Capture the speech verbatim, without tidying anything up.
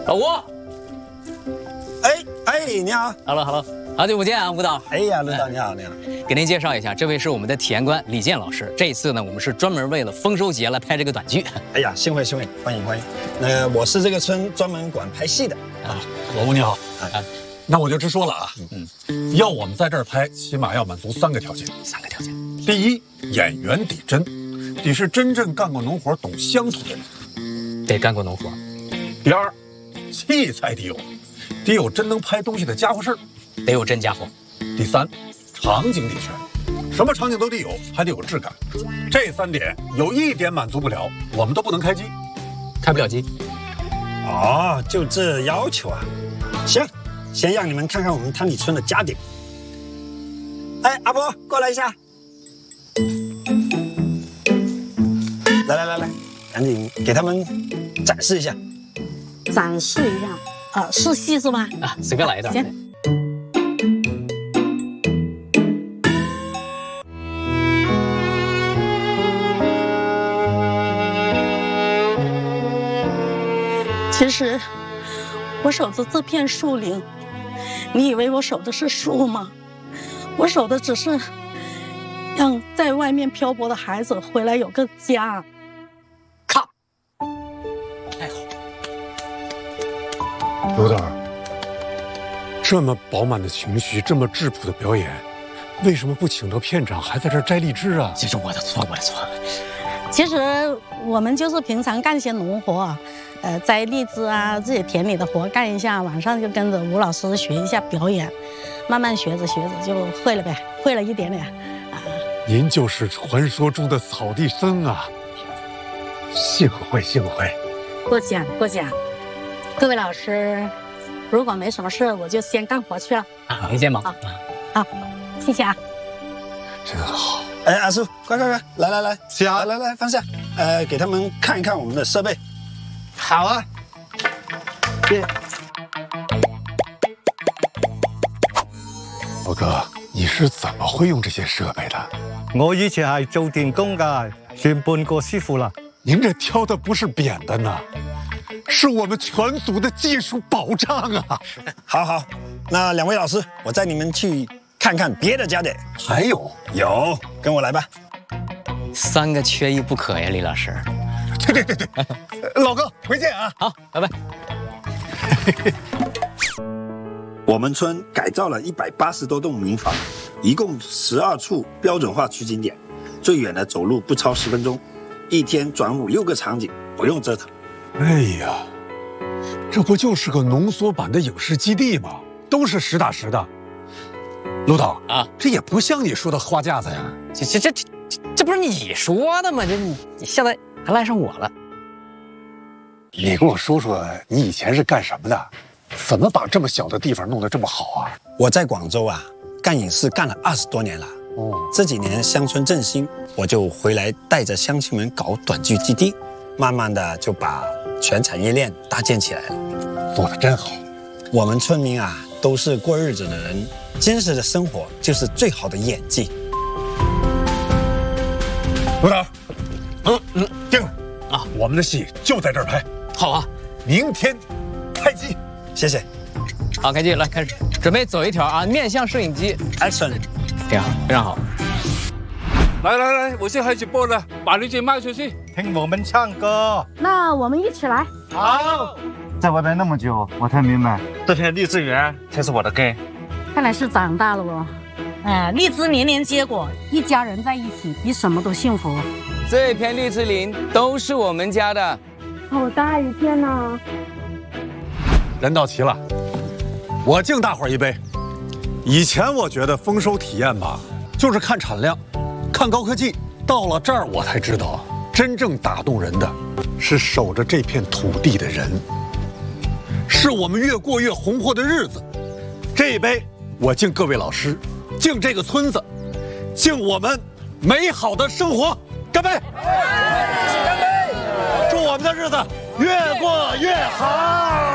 老吴， 哎哎，你好 ，Hello Hello， 好久不见啊，吴导。 哎呀，陆导你好，你好。 给您介绍一下，这位是我们的体验官李健老师。这一次呢，我们是专门为了丰收节来拍这个短剧。 哎呀，幸会幸会，欢迎欢迎。那我是这个村专门管拍戏的啊。老吴你好， 啊， 那我就直说了啊，嗯，要我们在这儿拍，起码要满足三个条件。 三个条件。 第一，演员得真，得是真正干过农活、懂乡土的人， 得干过农活。 第二，器材得有，得有真能拍东西的家伙事儿， 得有真家伙。 第三，场景得全，什么场景都得有，还得有质感。这三点有一点满足不了，我们都不能开机， 开不了机。 哦，就这要求啊？行，先让你们看看我们滩底村的家底。哎，阿伯，过来一下。来来来来，赶紧给他们展示一下。 展示一下，呃，是戏是吗？ 啊，随便来一段。 行。其实，我守着这片树林，你以为我守的是树吗？我守的只是让在外面漂泊的孩子回来有个家。 看，太好。 刘导，这么饱满的情绪，这么质朴的表演，为什么不请到片场，还在这儿摘荔枝啊？ 这是我的错，我的错。 其实我们就是平常干些农活，呃，摘荔枝啊，自己田里的活干一下，晚上就跟着吴老师学一下表演，慢慢学着学着就会了呗，会了一点点啊。 您就是传说中的草地僧啊！幸会幸会。 过奖过奖，各位老师，如果没什么事，我就先干活去了。 啊，没见忙啊。好，谢谢啊。 真好。 哎，阿叔，快快快，来来来， 是啊， 来来放下，呃，给他们看一看我们的设备。 好啊。对。 老哥，你是怎么会用这些设备的？ 我以前係做電工㗎，算半個師傅啦。 您这挑的不是扁的呢，是我们全族的技术保障啊！ 好好，那两位老师，我带你们去看看别的家底。 还有有，跟我来吧。 三个缺一不可呀，李老师。 对对对对，老哥回见啊！ 好，拜拜。 我们村改造了一百八十多栋民房，一共十二处标准化取景点，最远的走路不超十分钟，一天转五六个场景，不用折腾。 哎呀，这不就是个浓缩版的影视基地吗？都是实打实的。陆导啊， 这也不像你说的花架子呀。 这这这这这不是你说的吗？这你你现在还赖上我了。 你跟我说说，你以前是干什么的？怎么把这么小的地方弄得这么好啊？ 我在广州啊，干影视干了二十多年了。哦，这几年乡村振兴，我就回来带着乡亲们搞短剧基地，慢慢的就把全产业链搭建起来了。 做得真好。 我们村民啊，都是过日子的人，真实的生活就是最好的演技。 陆导，嗯嗯，定了啊，我们的戏就在这儿拍。 好啊， 明天开机。 谢谢。 好，开机，来开始，准备走一条啊，面向摄影机 ，Action， 非常好，非常好。 来来来，我先开始播了，把荔枝卖出去， 聽我們唱歌。 那我们一起来。 好。在外面那麼久，我才明白，這片荔枝園才是我的根。 看来是長大了哦。哎，荔枝年年結果，一家人在一起比什麼都幸福。 这片荔枝林都是我们家的。 好大一片呢。 人到齐了，我敬大伙儿一杯。以前我觉得丰收体验吧，就是看产量，看高科技。到了这儿，我才知道，真正打动人的，是守着这片土地的人，是我们越过越红火的日子。这一杯，我敬各位老师，敬这个村子，敬我们美好的生活。干杯！干杯！祝我们的日子越过越好。